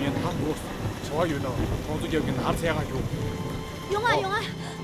다 누웠어. 저와 유나 동숙이 여기 나한테 해가지고. 용아, 용아,